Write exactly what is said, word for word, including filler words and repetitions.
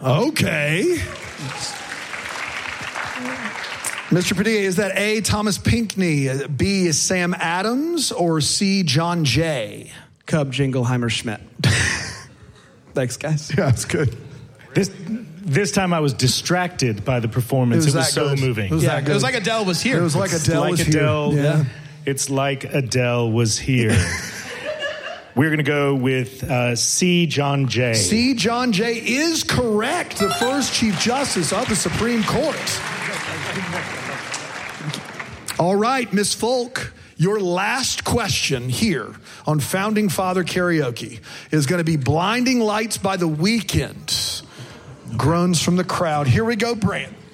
Okay. Mister Padilla, is that A, Thomas Pinckney, B, Sam Adams, or C, John Jay? Cub Jingleheimer Schmidt. Thanks, guys. Yeah, that's good. This this time I was distracted by the performance. It was, it was so good. moving. It was, yeah, that good. It was like Adele was here. It was like it's Adele like was Adele, here. Yeah. It's like Adele was here. We're going to go with uh, C, John Jay. C, John Jay is correct. The first Chief Justice of the Supreme Court. All right, Miss Folk, your last question here on Founding Father Karaoke is going to be Blinding Lights by The Weeknd. Groans from the crowd. Here we go, Brant.